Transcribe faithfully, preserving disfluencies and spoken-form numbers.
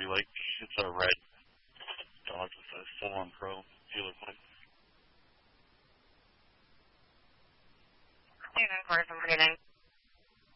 Lake. It's a red dog with a full-on pro dealer plate. Two nine four seven forty nine.